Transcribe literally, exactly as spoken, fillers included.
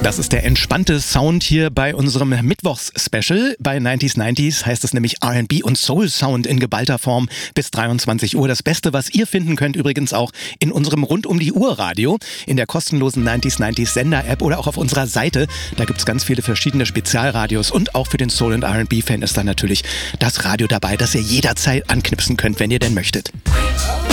Das ist der entspannte Sound hier bei unserem Mittwochs-Special. Bei neunziger neunzig heißt es nämlich R and B und Soul-Sound in geballter Form bis dreiundzwanzig Uhr. Das Beste, was ihr finden könnt, übrigens auch in unserem Rund-um-die-Uhr-Radio, in der kostenlosen neunziger neunzig Sender-App oder auch auf unserer Seite. Da gibt es ganz viele verschiedene Spezialradios und auch für den Soul- und R and B-Fan ist da natürlich das Radio dabei, das ihr jederzeit anknipsen könnt, wenn ihr denn möchtet.